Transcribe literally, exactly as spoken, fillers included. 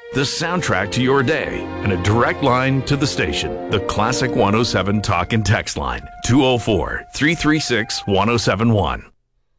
the soundtrack to your day, and a direct line to the station. The Classic one oh seven Talk and Text Line, two oh four, three three six, one oh seven one.